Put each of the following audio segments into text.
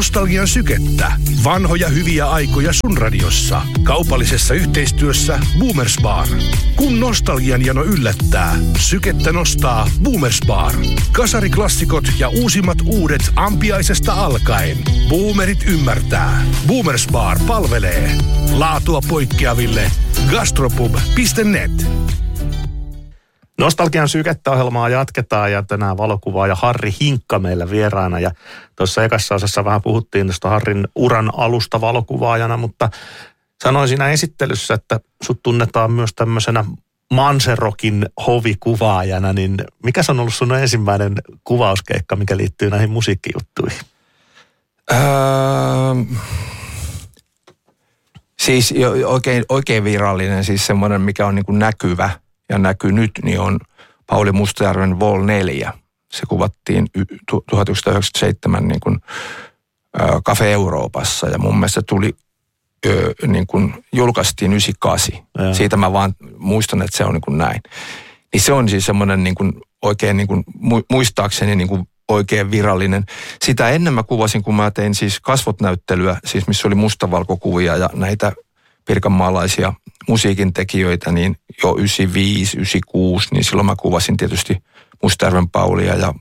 nostalgian sykettä. Vanhoja hyviä aikoja sun radiossa. Kaupallisessa yhteistyössä Boomers Bar. Kun nostalgian jano yllättää, sykettä nostaa Boomers Bar. Kasariklassikot ja uusimmat uudet ampiaisesta alkaen. Boomerit ymmärtää. Boomers Bar palvelee. Laatua poikkeaville. Gastropub.net. Nostalgian sykettä -ohjelmaa jatketaan ja tänään valokuvaaja Harri Hinkka meillä vieraana. Ja tuossa ekassa osassa vähän puhuttiin tuosta Harrin uran alusta valokuvaajana, mutta sanoin siinä esittelyssä, että sut tunnetaan myös tämmöisenä Manserokin hovikuvaajana, niin mikä on ollut sun ensimmäinen kuvauskeikka, mikä liittyy näihin musiikkijuttuihin? Siis oikein virallinen, siis semmoinen, mikä on niin kuin näkyvä ja näkyy nyt, niin on Pauli Mustajärven Vol 4. Se kuvattiin 1997 niin kuin Cafe Euroopassa ja mun mielestä tuli niin kuin julkaistiin 98. Ja. Siitä mä vaan muistan, että se on niin kuin näin. Niin se on siis semmoinen niin kuin oikein niin kuin muistaakseni niin kuin oikein virallinen. Sitä ennen mä kuvasin, kun mä tein siis kasvot-näyttelyä, siis missä oli mustavalkokuvia ja näitä pirkanmaalaisia musiikintekijöitä, niin jo 95, 96, niin silloin mä kuvasin tietysti Mustajärven Paulia ja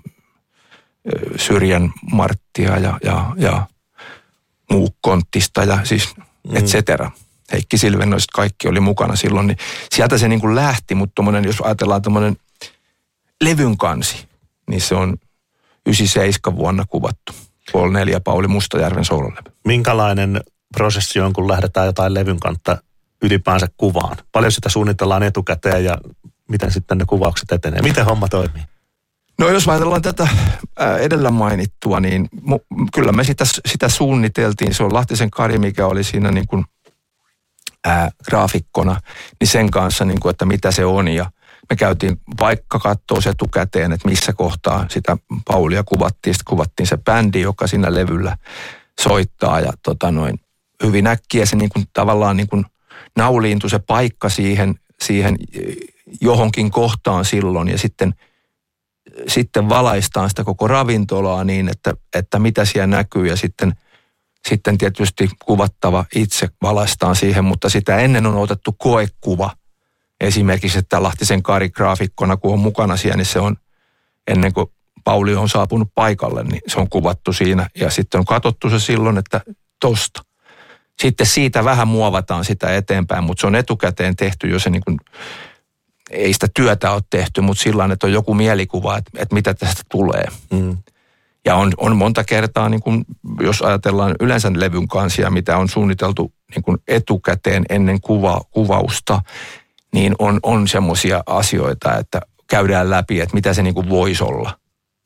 Syrjän Marttia ja Muukkonttista ja siis et cetera. Heikki Silvennoista kaikki oli mukana silloin, niin sieltä se niin kuin lähti, mutta tommonen, jos ajatellaan tommonen levyn kansi, niin se on 97 vuonna kuvattu. Vol 4 Pauli Mustajärven soololevy. Minkälainen prosessi on, kun lähdetään jotain levyn kantta ylipäänsä kuvaan? Paljon sitä suunnitellaan etukäteen ja miten sitten ne kuvaukset etenee? Miten homma toimii? No jos ajatellaan tätä edellä mainittua, niin kyllä me sitä suunniteltiin. Se on Lahtisen Kari, mikä oli siinä niin kuin graafikkona, niin sen kanssa, niin kuin, että mitä se on. Ja me käytiin paikka katsoa se etukäteen, että missä kohtaa sitä Paulia kuvattiin. Sitten kuvattiin se bändi, joka siinä levyllä soittaa ja hyvin äkkiä se niin kuin, tavallaan niin kuin nauliintui se paikka siihen johonkin kohtaan silloin ja sitten valaistaan sitä koko ravintolaa niin, että mitä siellä näkyy ja sitten tietysti kuvattava itse valaistaan siihen, mutta sitä ennen on otettu koekuva. Esimerkiksi, että Lahtisen Kari graafikkona, kun on mukana siellä, niin se on ennen kuin Pauli on saapunut paikalle, niin se on kuvattu siinä ja sitten on katsottu se silloin, että tosta. Sitten siitä vähän muovataan sitä eteenpäin, mutta se on etukäteen tehty, jos se niin kuin, ei sitä työtä ole tehty, mutta sillä että on joku mielikuva, että mitä tästä tulee. Ja on monta kertaa, niin kuin, jos ajatellaan yleensä levyn kansia, mitä on suunniteltu niin kuin etukäteen ennen kuvausta, niin on semmoisia asioita, että käydään läpi, että mitä se niin kuin voisi olla.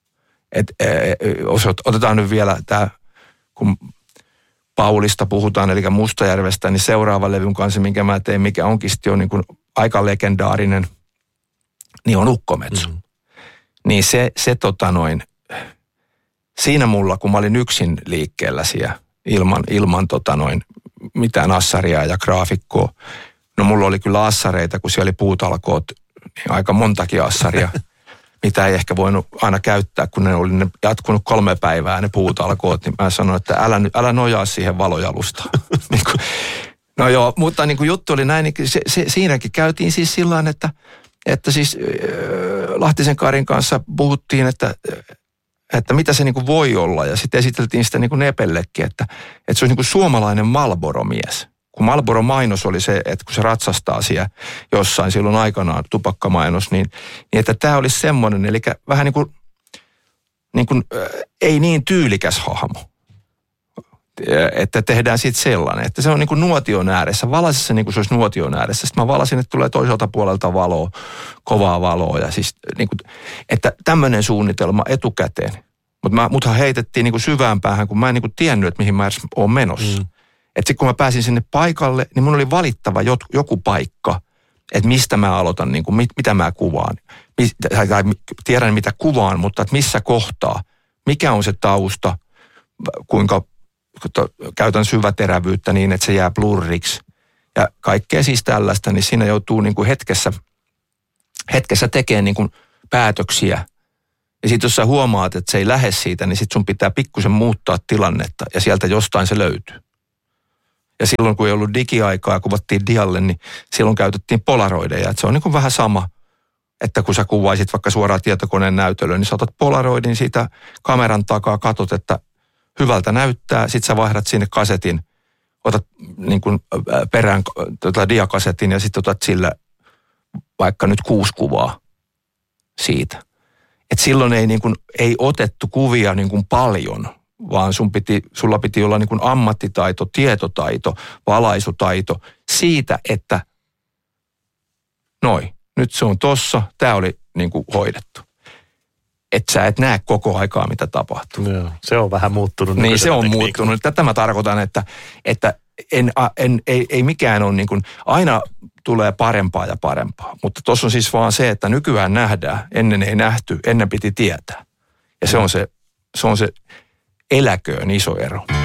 Otetaan nyt vielä tämä, kun Paulista puhutaan, eli Mustajärvestä, niin seuraava levyn kanssa, minkä mä tein, mikä onkin sitten jo niin kuin aika legendaarinen, niin on Ukkometso. Niin se siinä mulla, kun mä olin yksin liikkeellä siellä ilman mitään assaria ja graafikkoa. No mulla oli kyllä assareita, kun siellä oli puutalkoot, niin aika montakin assaria, mitä ei ehkä voinut aina käyttää, kun ne oli jatkunut 3 päivää ne puutalkoot, niin mä sanoin, että älä nojaa siihen valojalustaan. No joo, mutta niin kuin juttu oli näin, niin siinäkin käytiin siis sillain, että siis Lahtisen Karin kanssa puhuttiin, että mitä se niin kuin voi olla, ja sitten esiteltiin sitä niin kuin Nepellekin, että se olisi niin kuin suomalainen Marlboro-mies. Kun Marlboro-mainos oli se, että kun se ratsastaa siellä jossain silloin aikanaan, tupakkamainos, niin että tämä olisi semmoinen, eli vähän niin kuin ei niin tyylikäs hahmo. Että tehdään sitten sellainen, että se on niin kuin nuotion ääressä, valaisi se niin kuin se olisi nuotion ääressä. Sitten mä valasin, että tulee toiselta puolelta valoa, kovaa valoa ja siis niin kuin, että tämmöinen suunnitelma etukäteen. Mutta muthan heitettiin niin kuin syvään päähän, kun mä en niin kuin tiennyt, että mihin mä edes olen menossa. Että sitten kun mä pääsin sinne paikalle, niin mun oli valittava joku paikka, että mistä mä aloitan, niin kuin, mitä mä kuvaan. Tai tiedän mitä kuvaan, mutta että missä kohtaa, mikä on se tausta, kuinka käytän syväterävyyttä niin, että se jää blurriksi. Ja kaikkea siis tällaista, niin siinä joutuu niin kuin hetkessä tekemään niin kuin päätöksiä. Niin sit jos sä huomaat, että se ei lähde siitä, niin sit sun pitää pikkusen muuttaa tilannetta ja sieltä jostain se löytyy. Ja silloin kun ei ollut digiaikaa ja kuvattiin dialle, niin silloin käytettiin polaroideja. Et se on niin kuin vähän sama, että kun sä kuvaisit vaikka suoraan tietokoneen näytölle, niin sä otat polaroidin siitä kameran takaa, katot, että hyvältä näyttää. Sitten sä vaihdat sinne kasetin, otat niin kuin perään diakasetin ja sitten otat sille vaikka nyt 6 kuvaa siitä. Et silloin ei otettu kuvia niin kuin paljon, vaan sulla piti olla niin kuin ammattitaito, tietotaito, valaisutaito siitä, että nyt se on tossa, tää oli niin kuin hoidettu. Että sä et näe koko aikaa, mitä tapahtuu. Joo, se on vähän muuttunut. Niin se on muuttunut. Tätä mä tarkoitan, että ei mikään ole niin kuin, aina tulee parempaa ja parempaa. Mutta tuossa on siis vaan se, että nykyään nähdään, ennen ei nähty, ennen piti tietää. Ja se on se eläköön iso ero.